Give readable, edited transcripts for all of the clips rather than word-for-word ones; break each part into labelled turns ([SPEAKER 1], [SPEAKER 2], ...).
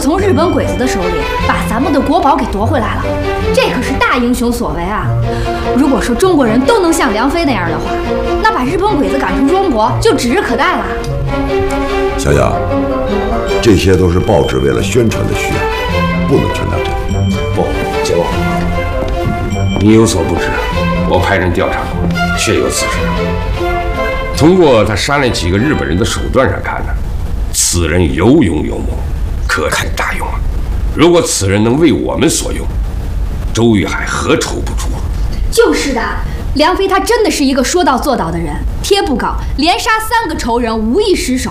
[SPEAKER 1] 从日本鬼子的手里把咱们的国宝给夺回来了，这可是大英雄所为啊！如果说中国人都能像梁飞那样的话，那把日本鬼子赶出中国就指日可待了。
[SPEAKER 2] 小雅，这些都是报纸为了宣传的需要，不能全当真。
[SPEAKER 3] 不，姐夫，你有所不知，我派人调查过，确有此事。通过他杀那几个日本人的手段上看呢，此人有勇有谋，可堪大用啊！如果此人能为我们所用，周玉海何愁不出？
[SPEAKER 1] 就是的，梁飞他真的是一个说到做到的人，贴布稿连杀3个仇人，无一失手。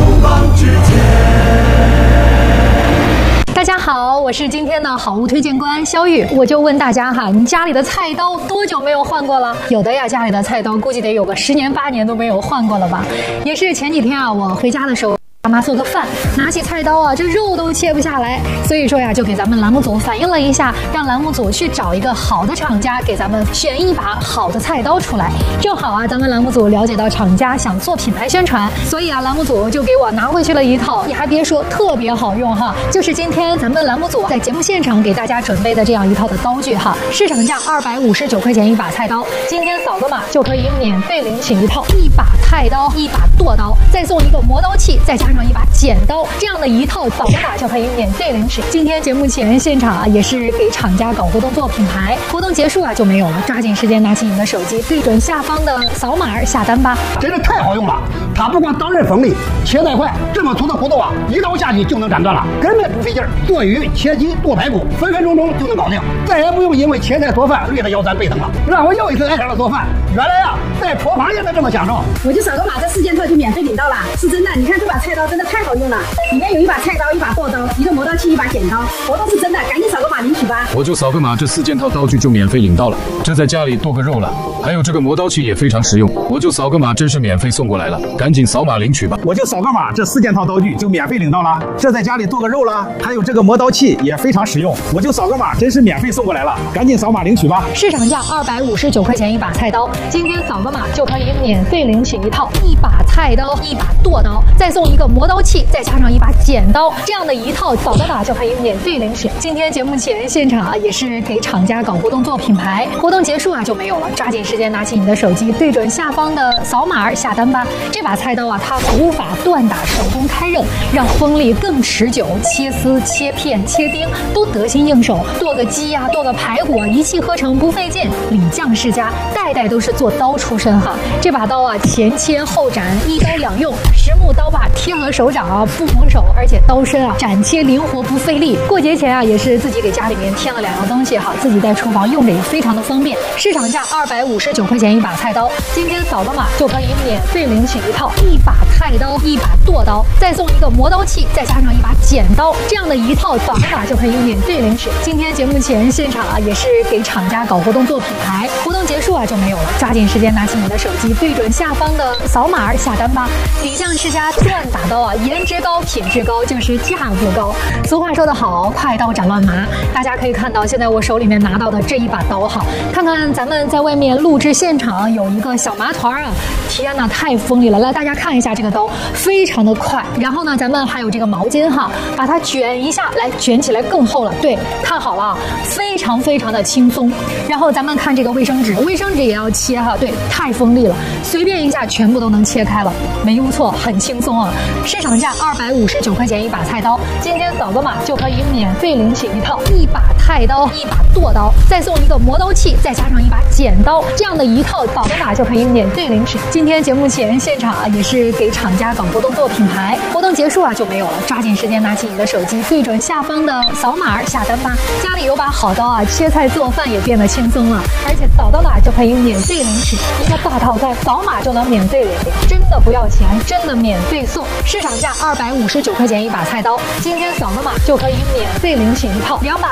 [SPEAKER 4] 大家好，我是今天的好物推荐官肖玉。我就问大家哈，你家里的菜刀多久没有换过了？有的呀，家里的菜刀估计得有个10年8年都没有换过了吧。也是前几天啊，我回家的时候，妈妈做个饭，拿起菜刀啊，这肉都切不下来，所以说呀，就给咱们栏目组反映了一下，让栏目组去找一个好的厂家，给咱们选一把好的菜刀出来。正好啊，咱们栏目组了解到厂家想做品牌宣传，所以啊，栏目组就给我拿回去了一套，你还别说，特别好用哈，就是今天咱们栏目组在节目现场给大家准备的这样一套的刀具哈，市场价259块钱一把菜刀，今天扫个码就可以免费领取一套，一把菜刀，一把剁刀，再送一个磨刀器，再加上一把剪刀，这样的一套扫个码就可以免费领取。今天节目前现场啊，也是给厂家搞活动做品牌，活动结束啊就没有了，抓紧时间拿起你的手机，对准下方的扫码下单吧。
[SPEAKER 5] 真是太好用了，它不光刀刃锋利，切带快，这么粗的骨头啊，一刀下去就能斩断了，根本不费劲儿。剁鱼、切鸡、剁排骨，分分钟钟就能搞定，再也不用因为切菜做饭累得腰酸背疼了。让我又一次爱上了做饭，原来啊，在厨房也能这么享受。
[SPEAKER 6] 我就扫个码，这4件套就免费领到了，是真的。你看这把菜刀真的太好用了，里面有一把菜刀、一把剁刀、一个磨刀器、一把剪刀，活动是真的，赶紧扫个码领取吧。
[SPEAKER 7] 我就扫个码，这4件套刀具就免费领到了。这在家里剁个肉了，还有这个磨刀器也非常实用，我就扫个码，真是免费送过来了，赶紧扫码领取吧。
[SPEAKER 5] 我就扫个码，这4件套刀具就免费领到了。这在家里剁个肉了，还有这个磨刀器也非常实用，我就扫个码，真是免费送过来了，赶紧扫码领取吧。
[SPEAKER 4] 市场价259块钱一把菜刀，今天扫个码就可以免费领取一套，一把菜刀，一把剁刀，再送一个磨刀器，再加上一把剪刀，这样的一套扫个码就可以免费领取。今天节目前现场啊，也是给厂家搞活动做品牌，活动结束啊就没有了，抓紧时间拿起你的手机，对准下方的扫码下单吧。这把菜刀啊，它古法锻打，手工开刃，让锋利更持久，切丝、切片、切丁都得心应手，剁个鸡呀、剁个排骨啊，一气呵成，不费劲。李将世家代代都是做刀出身哈，这把刀啊，前切后斩，一刀两用，实木刀把贴合手掌啊，不蒙手，而且刀身啊斩切灵活不费力。过节前啊，也是自己给家里面添了2样东西哈，自己在厨房用着也非常的方便。市场价259块钱一把菜刀，今天扫个码就可以免费领取一套，一把菜刀，一把剁刀，再送一个磨刀器，再加上一把剪刀，这样的一套扫个码就可以免费领取。今天节目前现场啊，也是给厂家搞活动做品牌，活动结束啊就没有了，抓紧时间拿起你的手机，对准下方的扫码下单吧。李将世家锻打刀啊，颜值高，品质高，就是价格高。俗话说得好，快刀斩乱麻。大家可以看到，现在我手里面拿到的这一把刀哈，看看咱们在外面录制现场有一个小麻团啊，天哪，太锋利了！来，大家看一下这个刀，非常的快。然后呢，咱们还有这个毛巾哈，把它卷一下，来卷起来更厚了。对，看好了，非常非常的轻松。然后咱们看这个卫生纸，卫生纸也要切哈，对，太锋利了，随便一下全部都能切开了，没误错，很轻松啊。市场价259块钱一把菜刀，今天扫个码就可以免费领取一套，一把菜刀，一把剁刀，再送一个磨刀器，再加上一把剪刀，这样的一套扫个码就可以免费领取。今天节目前现场啊，也是给厂家搞活动做品牌，活动结束啊就没有了，抓紧时间拿起你的手机，对准下方的扫码下单吧。家里有把好刀啊，切菜做饭也变得轻松了，而且扫到哪就可以免费领取一个大套餐，扫码就能免费领，真的不要钱，真的免费送。市场价259块钱一把菜刀，今天扫个码就可以免费领取一套，2把刀，1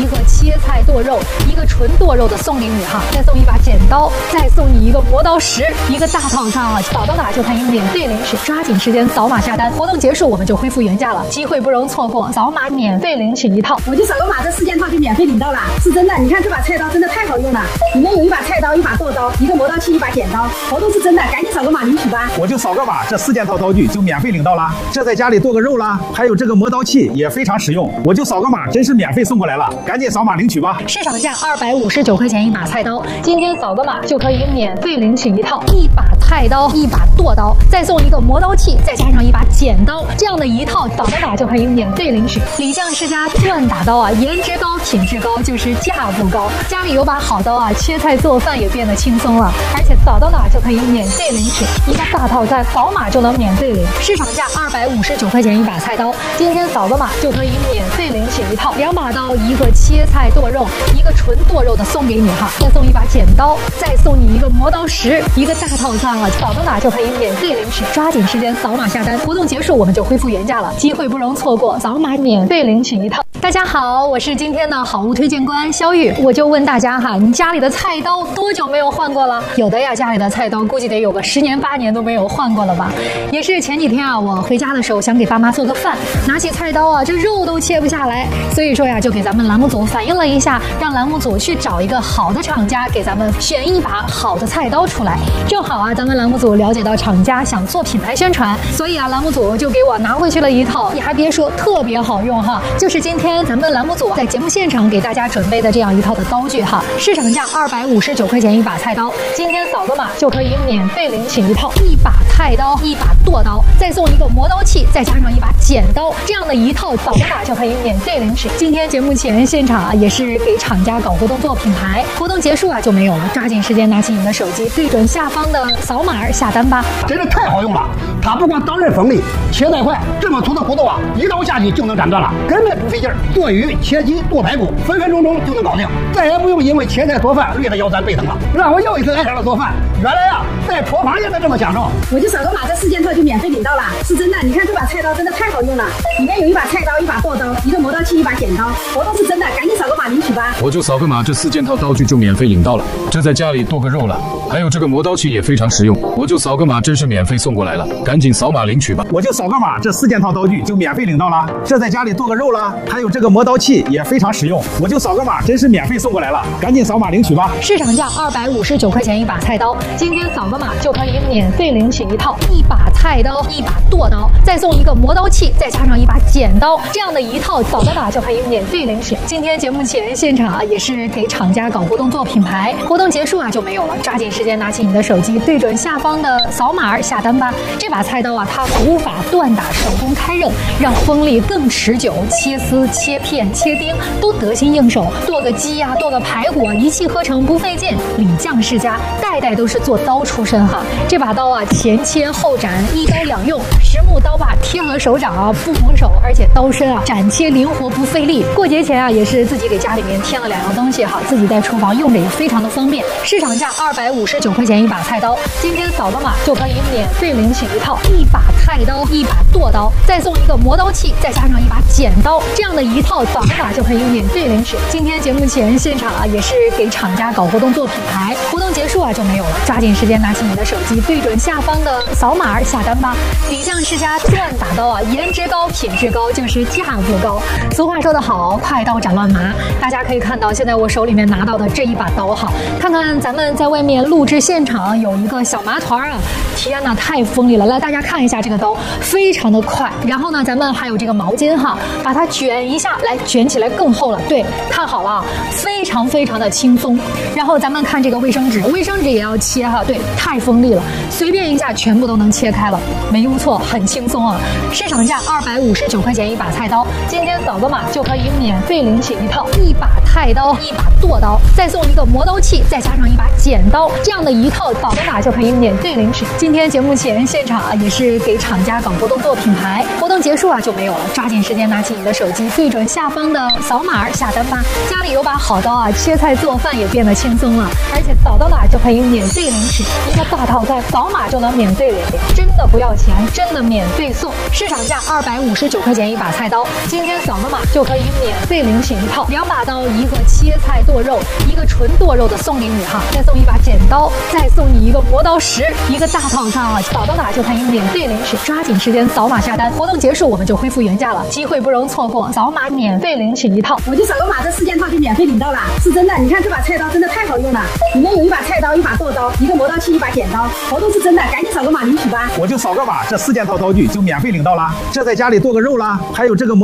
[SPEAKER 4] 一个切菜剁肉，一个纯剁肉的送给你哈，再送一把剪刀，再送你一个磨刀石，一个大套餐啊！扫到哪就看有免费零食，抓紧时间扫码下单，活动结束我们就恢复原价了，机会不容错过，扫码免费领取一套。
[SPEAKER 6] 我就扫个码，这4件套就免费领到了，是真的。你看这把菜刀真的太好用了，里面有一把菜刀，一把剁刀，一个磨刀器，一把剪刀，活动是真的，赶紧扫个码领取吧。
[SPEAKER 8] 我就扫个码，这4件套刀具就免费领到了。这在家里剁个肉啦，还有这个磨刀器也非常实用。我就扫个码，真是免费送过来了，赶紧扫码领取吧。
[SPEAKER 4] 市场价259块钱一把菜刀，今天扫个码就可以免费领取一套，一把菜刀，一把剁刀，再送一个磨刀器，再加上一把剪刀，这样的一套扫到哪就可以免费领取。李将世家钻打刀啊，颜值高，品质高，就是价不高。家里有把好刀啊，切菜做饭也变得轻松了，而且扫到哪就可以免费领取一个大套餐，扫码就能免费领。市场价259块钱一把菜刀，今天扫个码就可以免费领取一套，2把刀，一个切菜剁肉，一个纯剁肉的送给你哈，再送一把剪刀，再送你一个磨刀石，一个大套餐啊！扫到哪就可以免费领取，抓紧时间扫码下单，活动结束我们就恢复原价了，机会不容错过，扫码免费领取一套。大家好，我是今天的好物推荐官肖玉，我就问大家哈，你家里的菜刀多久没有换过了？有的呀，家里的菜刀估计得有个10年8年都没有换过了吧？也是前几天啊，我回家的时候想给爸妈做个饭，拿起菜刀啊，这肉都切不下来，所以说呀，就给咱们栏目组反映了一下，让栏目组去找一个好的厂家给咱们选一把好的菜刀出来。正好啊，咱们栏目组了解到厂家想做品牌宣传，所以啊，栏目组就给我拿回去了一套，你还别说，特别好用哈，就是今天咱们栏目组在节目现场给大家准备的这样一套的刀具哈，市场价259块钱一把菜刀，今天扫个码就可以免费领取一套，一把菜刀，一把剁刀，再送一个磨刀器，再加上一把剪刀，这样的一套扫个码就可以免费领取。今天节目前现场啊，也是给厂家搞活动做品牌，活动结束啊就没有了，抓紧时间拿起你的手机，对准下方的扫码下单吧。
[SPEAKER 5] 真是太好用了，它不光刀刃锋利，切菜快，这么粗的骨头啊，一刀下去就能斩断了，根本不费劲儿。剁鱼、切鸡、剁排骨，分分钟钟就能搞定，再也不用因为切菜做饭累得腰酸背疼了。让我又一次爱上了做饭，原来呀，在厨房也能这么享受。
[SPEAKER 6] 我就扫个码，这4件套就免费领到了，是真的。你看这把菜刀真的太好用了，里面有一把菜刀，一把剁刀，一个磨刀器，一把剪刀，活动是真的，赶紧扫个码领取吧。
[SPEAKER 7] 我就扫个码，这4件套刀具就免费领到了。这在家里剁个肉了，还有这个磨刀器也非常实用。我就扫个码，真是免费送过来了，赶紧扫码领取吧。
[SPEAKER 8] 我就扫个码，这4件套刀具就免费领到了。这在家里剁个肉啦，还有这个磨刀器也非常实用。我就扫个码，真是免费送过来了，赶紧扫码领取吧。
[SPEAKER 4] 市场价259块钱一把菜刀，今天扫个码就可以免费领取一套，一把菜刀，一把剁刀，再送一个磨刀器，再加上一把剪刀，这样的一套扫到哪就可以免费领取。今天节目前现场啊，也是给厂家搞活动做品牌，活动结束啊就没有了，抓紧时间拿起你的手机，对准下方的扫码下单吧。这把菜刀啊，它古法锻打，手工开刃，让锋利更持久，切丝、切片、切丁都得心应手，剁个鸡呀、剁个排骨啊，一气呵成不费劲。李将世家代代都是做刀出身哈，这把刀啊，前切后斩，一刀两用，实木刀把贴合手掌啊，不蒙手，而且刀身啊斩切灵活不费力。过节前啊，也是自己给家里面添了2样东西哈，自己在厨房用着也非常的方便。市场价259块钱一把菜刀，今天扫个码就可以免费领取一套，一把菜刀，一把剁刀，再送一个磨刀器，再加上一把剪刀，这样的一套扫个码就可以免费领取。今天节目前现场啊，也是给厂家搞活动做品牌，活动结束啊就没有了，抓紧时间拿起你的手机，对准下方的扫码下单吧。李将世家钻打刀啊，颜值高，品质高，就是价不高。俗话说得好，快刀斩乱麻。大家可以看到，现在我手里面拿到的这一把刀哈，看看咱们在外面录制现场有一个小麻团啊，天哪，太锋利了！来，大家看一下这个刀，非常的快。然后呢，咱们还有这个毛巾哈，把它卷一下，来卷起来更厚了。对，看好了，非常非常的轻松。然后咱们看这个卫生纸，卫生纸也要切哈，对，太锋利了，随便一下全部都能切开了，没误错，很轻松啊。市场价259块钱一把菜刀，今天扫个码就可以免费领取一套，一把菜刀，一把剁刀，再送一个磨刀器，再加上一把剪刀，这样的一套扫个码就可以免费领取。今天节目前现场也是给厂家搞活动做品牌，活动结束就没有了，抓紧时间拿起你的手机，对准下方的扫码下单吧。家里有把好刀切菜做饭也变得轻松了，而且扫到哪就可以免费领取一个大套餐，扫码就能免费领，真的不要钱，真的免费送。市场价259块钱一把菜刀，今天扫个码就可以免费领取一套2把刀，一个切菜剁肉，一个纯剁肉的送给你再送一把剪刀，再送你一个磨刀石，一个大套餐扫到哪就可以免费领取，抓紧时间扫码下单，活动结束我们就恢复原价了，机会不容错过，扫码免费领取一套。
[SPEAKER 6] 我就扫个码，这4件套就免费领到了，是真的。你看这把菜刀真的太好用了，里面有一把菜刀，一把剁刀，一个磨刀器，一把剪刀，活动是真的，赶紧扫个码领取吧。
[SPEAKER 8] 我就扫个码，这4件套刀具就免费领到了。这在家里剁个肉啦，还有这个